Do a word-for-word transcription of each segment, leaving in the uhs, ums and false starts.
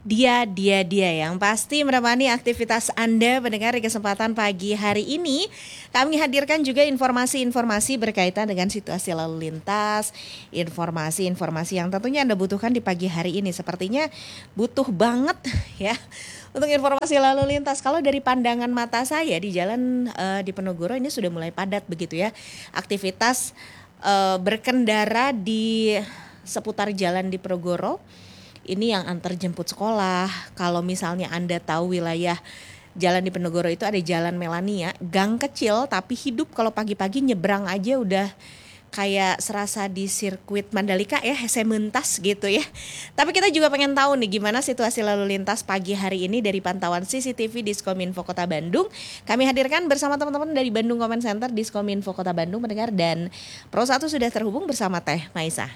Dia, dia, dia yang pasti menemani aktivitas Anda pendengar di kesempatan pagi hari ini. Kami hadirkan juga informasi-informasi berkaitan dengan situasi lalu lintas, informasi-informasi yang tentunya Anda butuhkan di pagi hari ini. Sepertinya butuh banget ya untuk informasi lalu lintas. Kalau dari pandangan mata saya di jalan uh, di Penogoro ini sudah mulai padat begitu ya. Aktivitas uh, berkendara di seputar jalan di Penogoro. Ini yang antar jemput sekolah. Kalau misalnya Anda tahu wilayah jalan di Penogoro itu ada jalan Melania, gang kecil tapi hidup. Kalau pagi-pagi nyebrang aja udah kayak serasa di sirkuit Mandalika ya, hese mentas gitu ya. Tapi kita juga pengen tahu nih gimana situasi lalu lintas pagi hari ini dari pantauan C C T V Diskominfo Kota Bandung. Kami hadirkan bersama teman-teman dari Bandung Comment Center Diskominfo Kota Bandung mendengar, dan Pro satu sudah terhubung bersama Teh Maisa.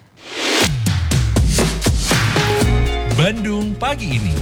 Bandung pagi ini.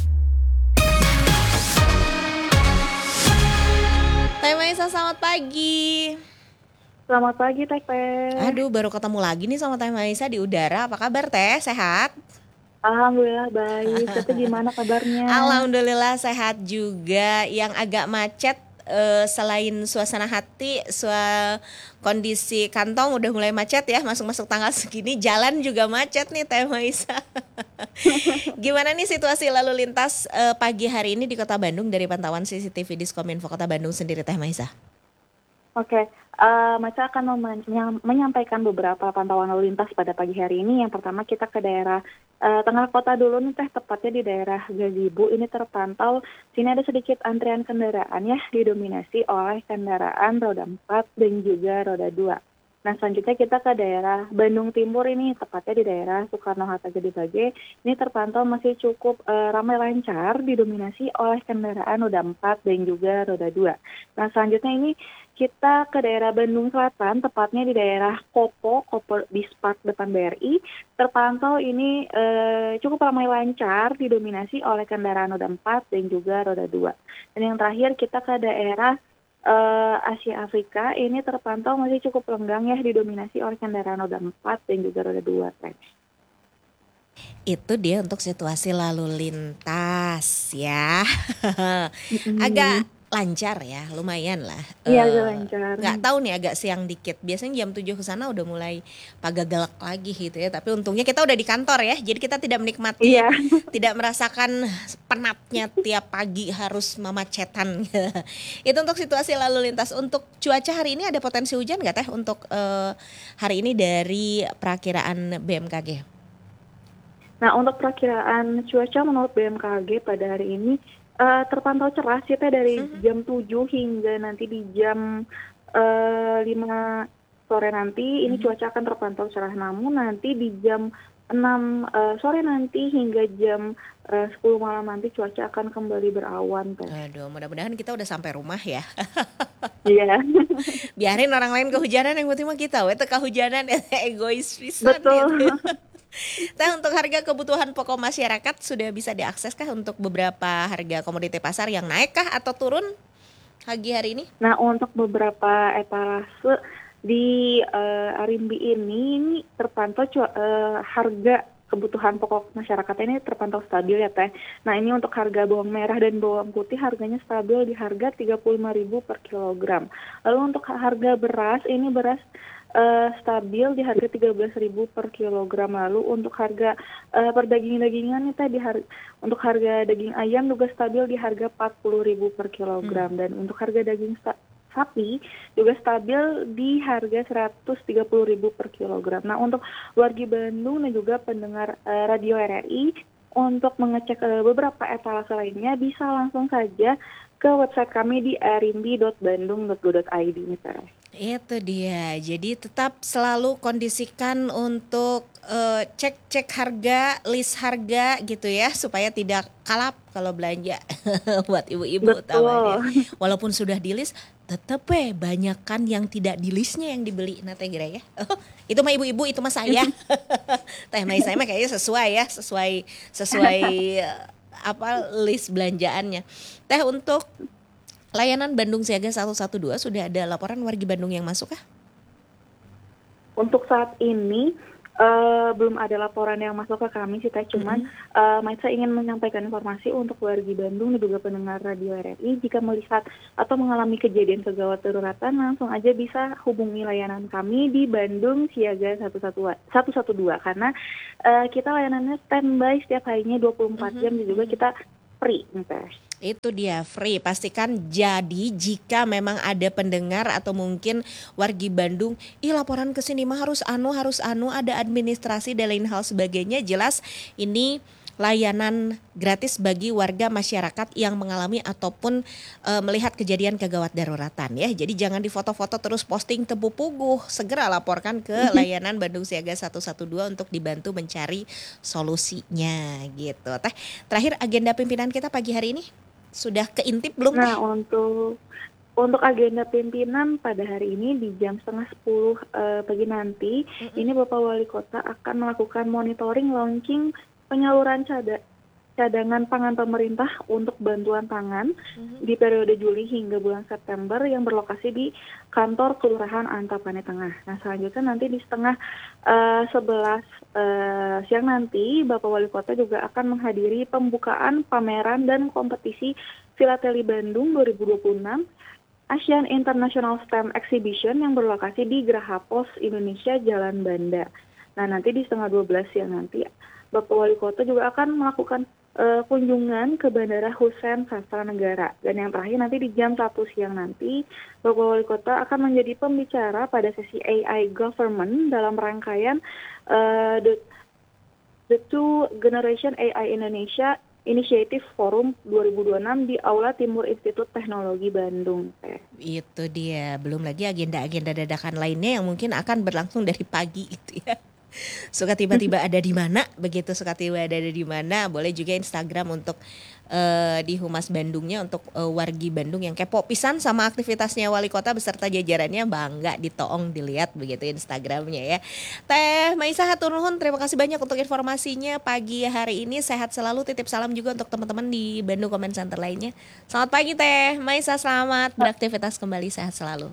Teh Maisa, selamat pagi. Selamat pagi Teh Teh. Aduh, baru ketemu lagi nih sama Teh Maisa di udara. Apa kabar Teh? Sehat? Alhamdulillah baik. Tapi gimana kabarnya? Alhamdulillah sehat juga. Yang agak macet uh, selain suasana hati, sua kondisi kantong udah mulai macet ya, masuk-masuk tanggal segini jalan juga macet nih Teh Maisa. Gimana nih situasi lalu lintas uh, pagi hari ini di Kota Bandung dari pantauan C C T V Diskominfo Kota Bandung sendiri Teh Maisa? Oke, uh, Maca akan mem- menyampaikan beberapa pantauan lalu lintas pada pagi hari ini. Yang pertama kita ke daerah uh, tengah kota dulu nih Teh, tepatnya di daerah Gazebo. Ini terpantau, sini ada sedikit antrian kendaraan ya, didominasi oleh kendaraan roda empat dan juga roda dua. Nah selanjutnya kita ke daerah Bandung Timur ini, tepatnya di daerah Soekarno-Hatta Gede Bage. Ini terpantau masih cukup uh, ramai lancar, didominasi oleh kendaraan roda empat dan juga roda dua. Nah selanjutnya ini kita ke daerah Bandung Selatan, tepatnya di daerah Kopo, Kopo Bispark depan B R I. Terpantau ini uh, cukup ramai lancar, didominasi oleh kendaraan roda empat dan juga roda dua. Dan yang terakhir kita ke daerah Uh, Asia Afrika, ini terpantau masih cukup lenggang ya, didominasi oleh kendaraan roda empat dan juga roda dua. Itu dia untuk situasi lalu lintas ya. Mm-hmm. Agak lancar ya, lumayan lah. Iya, uh, lancar. Nggak tahu nih, agak siang dikit. Biasanya jam tujuh ke sana udah mulai pagagalak lagi gitu ya. Tapi untungnya kita udah di kantor ya, jadi kita tidak menikmati, iya. tidak merasakan penatnya tiap pagi harus memacetan. Itu untuk situasi lalu lintas. Untuk cuaca hari ini ada potensi hujan nggak Teh untuk uh, hari ini dari perakiraan B M K G? Nah untuk perakiraan cuaca menurut B M K G pada hari ini Uh, terpantau cerah sih Teh, dari mm-hmm. jam tujuh hingga nanti di jam uh, lima sore nanti. Ini mm-hmm. cuaca akan terpantau cerah, namun nanti di jam enam uh, sore nanti hingga jam uh, sepuluh malam nanti cuaca akan kembali berawan Teh. Aduh, mudah-mudahan kita udah sampai rumah ya. Iya. Biarin orang lain kehujanan, yang penting mah kita we teu kehujanan, egois pisan. Betul. Gitu. Nah, untuk harga kebutuhan pokok masyarakat sudah bisa diakses kah untuk beberapa harga komoditi pasar yang naik kah atau turun pagi hari ini? Nah, untuk beberapa etalase di uh, Arimbi ini, ini terpantau uh, harga kebutuhan pokok masyarakat ini terpantau stabil ya Teh. Nah ini untuk harga bawang merah dan bawang putih harganya stabil di harga tiga puluh lima ribu per kilogram. Lalu untuk harga beras, ini beras Uh, stabil di harga tiga belas ribu per kilogram. Lalu untuk harga uh, perdaging-dagingan nih Teh, di har- untuk harga daging ayam juga stabil di harga empat puluh ribu per kilogram. Hmm. Dan untuk harga daging sta- sapi juga stabil di harga seratus tiga puluh ribu per kilogram. Nah untuk wargi Bandung dan juga pendengar uh, radio R R I, untuk mengecek uh, beberapa etalase lainnya bisa langsung saja ke website kami di arimbi dot bandung dot go dot i d nih Teh. Itu dia, jadi tetap selalu kondisikan untuk uh, cek-cek harga, list harga gitu ya, supaya tidak kalap kalau belanja buat ibu-ibu utamanya. Walaupun sudah di list, tetap eh banyak kan yang tidak di listnya yang dibeli. Nah Teh Gira ya, oh, itu mah ibu-ibu, itu mah saya. Teh Mai saya mah kayaknya sesuai ya, sesuai sesuai apa list belanjaannya. Teh, untuk layanan Bandung Siaga seratus dua belas sudah ada laporan wargi Bandung yang masuk kah? Untuk saat ini Eh, belum ada laporan yang masuk ke kami sih Teh, cuman Mm-mm. eh, Maisa ingin menyampaikan informasi untuk wargi Bandung dan juga pendengar radio R R I, jika melihat atau mengalami kejadian kegawat daruratan langsung aja bisa hubungi layanan kami di Bandung Siaga satu satu dua karena eh, kita layanannya standby setiap harinya dua puluh empat jam dan juga kita free nih Teh. Itu dia free. Pastikan jadi jika memang ada pendengar atau mungkin wargi Bandung, ih laporan ke sini mah harus anu harus anu ada administrasi dan lain hal sebagainya. Jelas ini layanan gratis bagi warga masyarakat yang mengalami ataupun e, melihat kejadian kegawat daruratan ya. Jadi jangan difoto-foto terus posting tebu puguh. Segera laporkan ke layanan Bandung Siaga satu satu dua untuk dibantu mencari solusinya gitu. Teh, terakhir agenda pimpinan kita pagi hari ini sudah keintip belum Teh? Nah, untuk untuk agenda pimpinan pada hari ini di jam setengah sepuluh eh, pagi nanti, Mm-mm. ini Bapak Wali Kota akan melakukan monitoring launching penyaluran cada- cadangan pangan pemerintah untuk bantuan pangan Mhm. di periode Juli hingga bulan September yang berlokasi di kantor Kelurahan Antapani Tengah. Nah, selanjutnya nanti di setengah eh, sebelas eh, siang nanti, Bapak Wali Kota juga akan menghadiri pembukaan pameran dan kompetisi Filateli Bandung dua ribu dua puluh enam Asian International STEM Exhibition yang berlokasi di Geraha Pos Indonesia Jalan Banda. Nah, nanti di setengah dua belas siang nanti, Bapak Wali Kota juga akan melakukan uh, kunjungan ke Bandara Hussein Sastra Negara. Dan yang terakhir nanti di jam satu siang nanti, Bapak Wali Kota akan menjadi pembicara pada sesi A I Government dalam rangkaian uh, the, the Two Generation A I Indonesia Initiative Forum dua ribu dua puluh enam di Aula Timur Institut Teknologi Bandung. Itu dia, belum lagi agenda-agenda dadakan lainnya yang mungkin akan berlangsung dari pagi itu ya. Suka tiba-tiba ada di mana, begitu suka tiba ada di mana, boleh juga Instagram untuk uh, di Humas Bandungnya untuk uh, wargi Bandung yang kepo pisan sama aktivitasnya Wali Kota beserta jajarannya, bangga ditoong dilihat begitu Instagramnya ya. Teh Maisa hatur nuhun, terima kasih banyak untuk informasinya pagi hari ini, sehat selalu, titip salam juga untuk teman-teman di Bandung Comment Center lainnya. Selamat pagi Teh Maisa, selamat beraktivitas kembali, sehat selalu.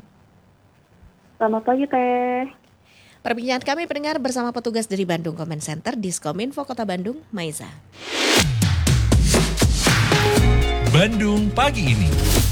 Selamat pagi Teh. Perbincangan kami pendengar bersama petugas dari Bandung Comment Center Diskominfo Kota Bandung, Maisa. Bandung pagi ini.